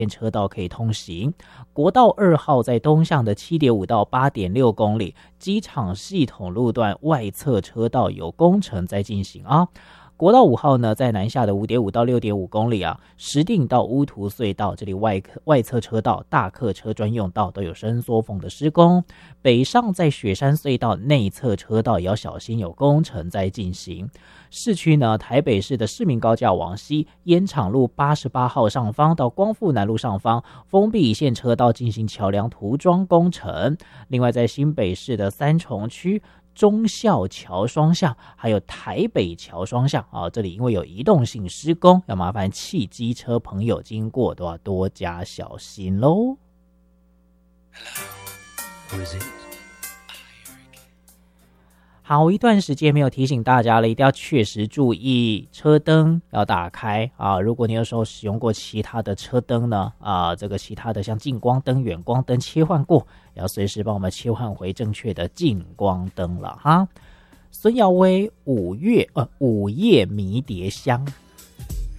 车道可以通行。国道2号在东向的 7.5 到 8.6 公里，机场系统路段外侧车道有工程在进行啊。国道5号呢，在南下的 5.5 到 6.5 公里啊，石碇到乌涂隧道这里外侧车道、大客车专用道都有伸缩缝的施工。北上在雪山隧道内侧车道也要小心，有工程在进行。市区呢，台北市的市民高架往西，烟厂路88号上方到光复南路上方封闭一线车道进行桥梁涂装工程。另外，在新北市的三重区忠孝桥双向还有台北桥双向啊，这里因为有移动性施工，要麻烦汽机车朋友经过都要多加小心咯。好一段时间没有提醒大家了，一定要确实注意车灯要打开啊！如果你有时候使用过其他的车灯呢，这个其他的像近光灯、远光灯切换过，也要随时帮我们切换回正确的近光灯了哈。孙耀威午夜迷迭香。